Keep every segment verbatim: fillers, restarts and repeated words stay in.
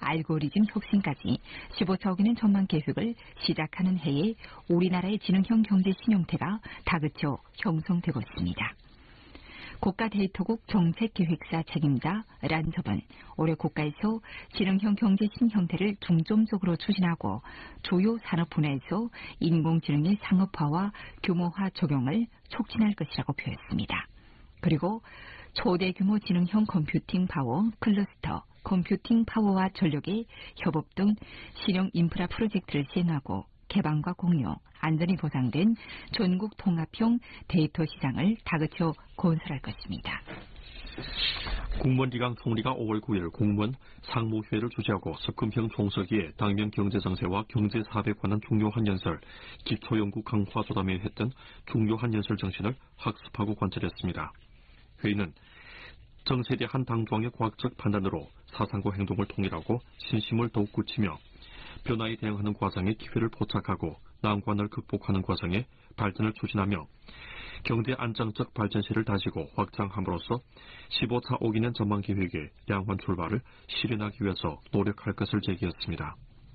알고리즘 혁신까지 십오차억이는 전망 계획을 시작하는 해에 우리나라의 지능형 경제 신형태가 다그쳐 형성되고 있습니다. 국가데이터국 정책기획사 책임자 란섭은 올해 국가에서 지능형 경제 신형태를 중점적으로 추진하고 주요 산업 분야에서 인공지능의 상업화와 규모화 적용을 촉진할 것이라고 표했습니다. 그리고 초대규모 지능형 컴퓨팅 파워, 클러스터, 컴퓨팅 파워와 전력의 협업 등 실용 인프라 프로젝트를 시행하고 개방과 공유, 안전이 보장된 전국 통합형 데이터 시장을 다그쳐 건설할 것입니다. 국무원 리강 총리가 오월 구일 공무원 상무회의를 주재하고 석금형 총서기에 당면 경제정세와 경제사업에 관한 중요한 연설, 기초연구 강화 조담에 했던 중요한 연설 정신을 학습하고 관찰했습니다. 회의는 정세대 한 당조항의 과학적 판단으로 사상과 행동을 통일하고 신심을 더욱 굳히며 변화에 대응하는 과정에 기회를 포착하고 난관을 극복하는 과정에 발전을 추진하며 경제 안정적 발전실을 다지고 확장함으로써 십오차 오 기년 전망 계획의 양환 출발을 실현하기 위해서 노력할 것을 제기했습니다.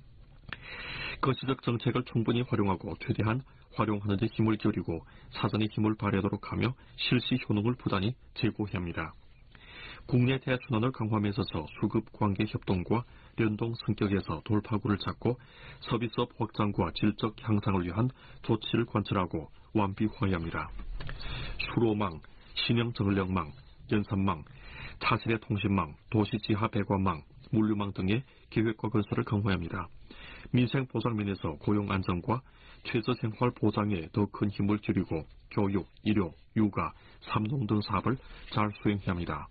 거시적 정책을 충분히 활용하고 최대한 활용하는 데 힘을 기울이고 사전의 힘을 발휘하도록 하며 실시 효능을 부단히 제고해야 합니다. 국내 대순환을 강화함에 있어서 수급 관계 협동과 연동 성격에서 돌파구를 찾고 서비스업 확장과 질적 향상을 위한 조치를 관철하고 완비화해야 합니다. 수로망, 신형 전력망, 연산망, 차세대 통신망, 도시지하 배관망, 물류망 등의 계획과 건설을 강화해야 합니다. 민생 보장 면에서 고용 안정과 최저 생활 보장에 더 큰 힘을 기울이고 교육, 일요, 육아, 삼농 등 사업을 잘 수행해야 합니다.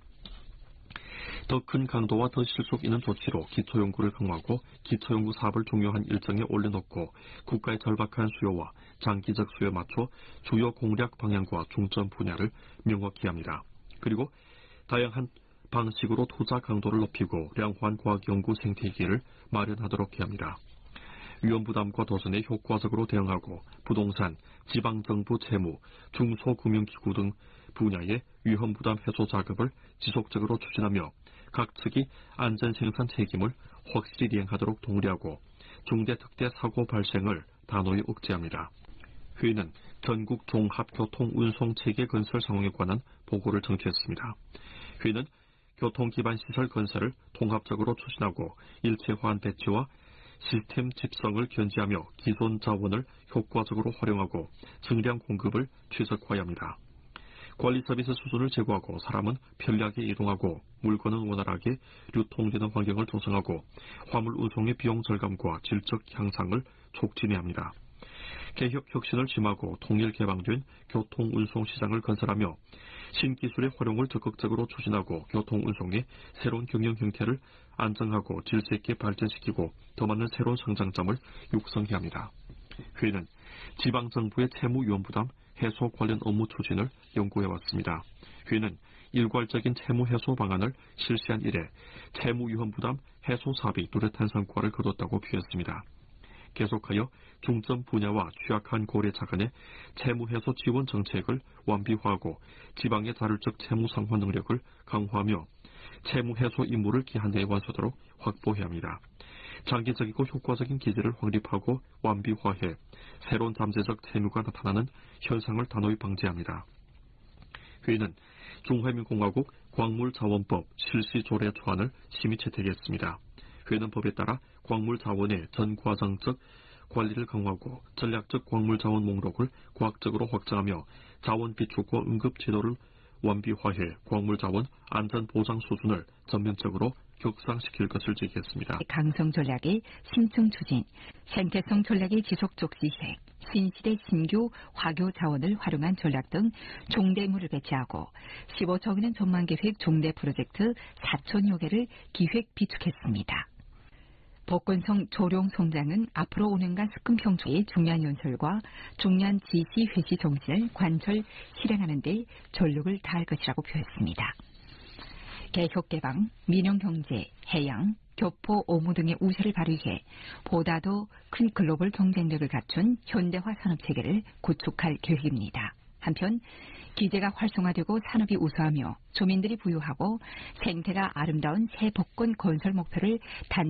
더 큰 강도와 더 실속 있는 조치로 기초연구를 강화하고 기초연구 사업을 중요한 일정에 올려놓고 국가의 절박한 수요와 장기적 수요에 맞춰 주요 공략 방향과 중점 분야를 명확히 합니다. 그리고 다양한 방식으로 투자 강도를 높이고 량호한 과학연구 생태계를 마련하도록 해야 합니다. 위험부담과 도전에 효과적으로 대응하고 부동산, 지방정부 채무, 중소금융기구 등 분야의 위험부담 해소 작업을 지속적으로 추진하며 각 측이 안전생산 책임을 확실히 이행하도록 동리하고 중대특대 사고 발생을 단호히 억제합니다. 회의는 전국 종합교통운송체계 건설 상황에 관한 보고를 청취했습니다. 회의는 교통기반시설 건설을 통합적으로 추진하고 일체화한 배치와 시스템 집성을 견지하며 기존 자원을 효과적으로 활용하고 증량 공급을 최적화해야 합니다. 관리 서비스 수준을 제고하고 사람은 편리하게 이동하고 물건은 원활하게 유통되는 환경을 조성하고 화물 운송의 비용 절감과 질적 향상을 촉진해야 합니다. 개혁 혁신을 심하고 통일 개방된 교통운송 시장을 건설하며 신기술의 활용을 적극적으로 추진하고 교통운송의 새로운 경영 형태를 안정하고 질서 있게 발전시키고 더 많은 새로운 성장점을 육성해야 합니다. 회의는 지방정부의 채무 위험부담 해소 관련 업무 추진을 연구해왔습니다. 회의는 일괄적인 채무 해소 방안을 실시한 이래 채무 위험부담 해소 사업이 뚜렷한 성과를 거뒀다고 표했습니다. 계속하여 중점 분야와 취약한 고래차 간의 채무 해소 지원 정책을 완비화하고 지방의 자율적 채무 상환 능력을 강화하며 채무 해소 임무를 기한 내에 완수하도록 확보해야 합니다. 장기적이고 효과적인 기제를 확립하고 완비화해 새로운 잠재적 채무가 나타나는 현상을 단호히 방지합니다. 회의는 중화민공화국 광물자원법 실시조례 초안을 심의 채택했습니다. 회의는 법에 따라 광물자원의 전과정적 관리를 강화하고 전략적 광물자원 목록을 과학적으로 확장하며 자원 비축과 응급 제도를 완비화해 광물자원 안전보장 수준을 전면적으로 격상시킬 것을 제기했습니다. 강성 전략의 심층 추진, 생태성 전략의 지속적 시행, 신시대 신규 화교 자원을 활용한 전략 등 종대물을 배치하고 십오조원의 전망계획 종대 프로젝트 사천여 개를 기획 비축했습니다. 복건성 조룡성장은 앞으로 오 년간 스금평초의 중요한 연설과 중요한 지시 회시 정신을 관철 실행하는 데 전력을 다할 것이라고 표했습니다. 개혁개방, 민영경제, 해양, 교포, 오무 등의 우세를 발휘해 보다 더 큰 글로벌 경쟁력을 갖춘 현대화 산업체계를 구축할 계획입니다. 한편 기재가 활성화되고 산업이 우수하며 주민들이 부유하고 생태가 아름다운 새 복권 건설 목표를 단